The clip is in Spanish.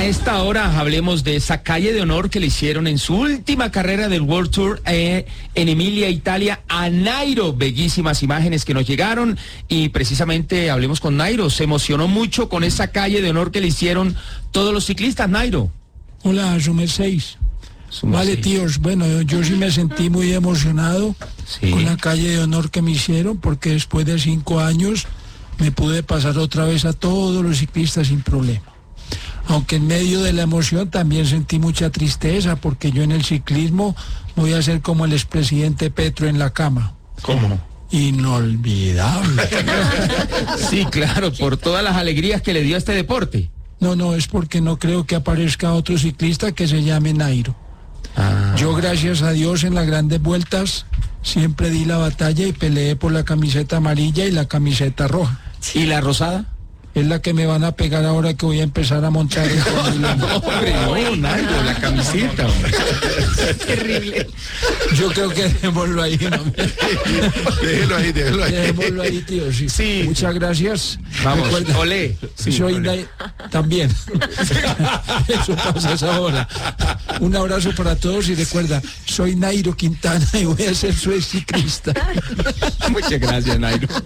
A esta hora hablemos de esa calle de honor que le hicieron en su última carrera del World Tour en Emilia, Italia, a Nairo. Bellísimas imágenes que nos llegaron y precisamente hablemos con Nairo. Se emocionó mucho con esa calle de honor que le hicieron todos los ciclistas, Nairo. Hola, Sumer 6. Vale, tíos, bueno, yo sí me sentí muy emocionado con la calle de honor que me hicieron, porque después de 5 años me pude pasar otra vez a todos los ciclistas sin problema. Aunque en medio de la emoción también sentí mucha tristeza, porque yo en el ciclismo voy a ser como el expresidente Petro en la cama. ¿Cómo? Inolvidable. Sí, claro, por todas las alegrías que le dio a este deporte. No, es porque no creo que aparezca otro ciclista que se llame Nairo. Yo, gracias a Dios, en las grandes vueltas siempre di la batalla y peleé por la camiseta amarilla y la camiseta roja. ¿Y la rosada? Es la que me van a pegar ahora que voy a empezar a montar el Hombre, no, Nairo, la camiseta. Terrible. Yo creo que dejémoslo ahí, ¿no? Déjelo ahí. Dejémoslo ahí, tío. Sí. Muchas gracias. Vamos, Recuerda, olé. soy también. Eso pasa esa hora. Un abrazo para todos y recuerda, soy Nairo Quintana y voy a ser su ciclista. Muchas gracias, Nairo.